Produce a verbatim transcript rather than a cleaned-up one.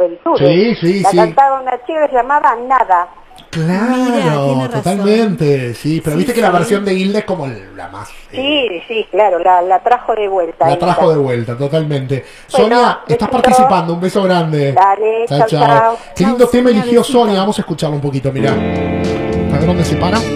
del Sur. Sí, sí, la sí. cantaba una chica que se llamaba Nada. Claro, Mira, totalmente, sí, pero Sí, viste que la sí. versión de Hilda es como la más... eh, Sí, sí, claro, la, la trajo de vuelta. la Hilda. trajo de vuelta, totalmente. Bueno, Sonia, estás besito. participando, un beso grande. Dale, Chao, chao, chao. chao. Qué Chao, lindo tema Sonia, eligió besito. Sonia, vamos a escucharlo un poquito, mirá. A ver dónde se para.